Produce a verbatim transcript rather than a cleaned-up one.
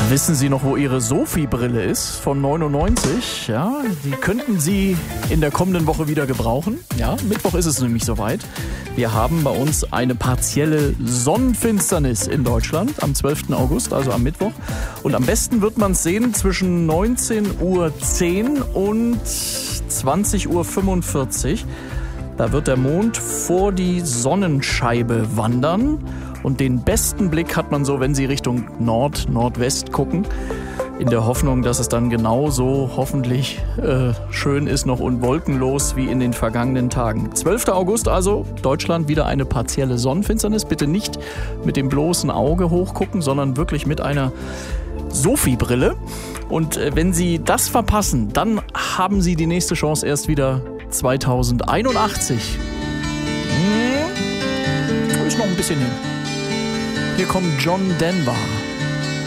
Wissen Sie noch, wo Ihre Sophie-Brille ist von neunundneunzig? Ja, die könnten Sie in der kommenden Woche wieder gebrauchen. Ja, Mittwoch ist es nämlich soweit. Wir haben bei uns eine partielle Sonnenfinsternis in Deutschland am zwölften August, also am Mittwoch. Und am besten wird man es sehen zwischen neunzehn Uhr zehn und zwanzig Uhr fünfundvierzig. Da wird der Mond vor die Sonnenscheibe wandern. Und den besten Blick hat man so, wenn Sie Richtung Nord, Nordwest gucken, in der Hoffnung, dass es dann genauso hoffentlich äh, schön ist noch und wolkenlos wie in den vergangenen Tagen. zwölfter August also, Deutschland wieder eine partielle Sonnenfinsternis. Bitte nicht mit dem bloßen Auge hochgucken, sondern wirklich mit einer Sophie-Brille. Und äh, wenn Sie das verpassen, dann haben Sie die nächste Chance erst wieder zweitausendeinundachtzig. Hm, ist noch ein bisschen hin. Hier kommt John Denver.